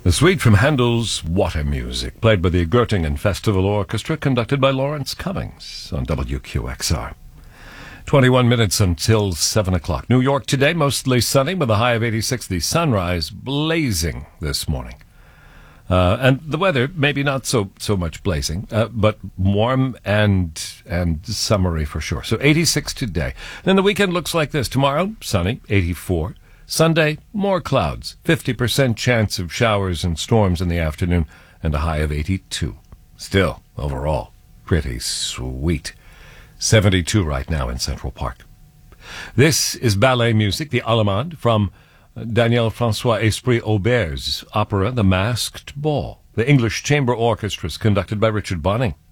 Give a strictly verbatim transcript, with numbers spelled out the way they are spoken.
The suite from Handel's Water Music, played by the Göttingen Festival Orchestra, conducted by Lawrence Cummings on W Q X R. twenty-one minutes until seven o'clock. New York today, mostly sunny with a high of eighty-six. The sunrise blazing this morning. Uh, and the weather, maybe not so so much blazing, uh, but warm and and summery for sure. So eighty-six today. Then the weekend looks like this. Tomorrow, sunny, eighty-four. Sunday, more clouds, fifty percent chance of showers and storms in the afternoon, and a high of eighty-two. Still, overall, pretty sweet. seventy-two right now in Central Park. This is ballet music, the Allemande, from Daniel Francois Esprit Aubert's opera, The Masked Ball. The English Chamber Orchestra is conducted by Richard Bonning.